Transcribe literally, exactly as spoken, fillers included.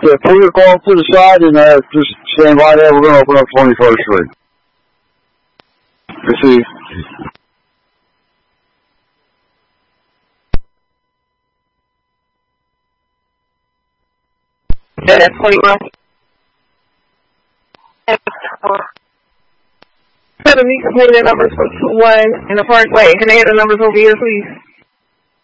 uh, pull your car to the side and uh, just stand by there. We're going to open up twenty-first Street. Receive. Yeah, that's twenty-one. Have the meet complete the numbers for two one in the Parkway. Can I get the numbers over here, please?